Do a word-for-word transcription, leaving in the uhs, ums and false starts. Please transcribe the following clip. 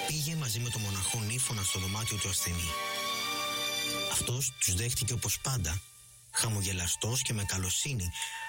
Πήγε μαζί με το μοναχό Νύφωνα στο δωμάτιο του ασθενή. Αυτός τους δέχτηκε όπως πάντα, χαμογελαστός και με καλοσύνη,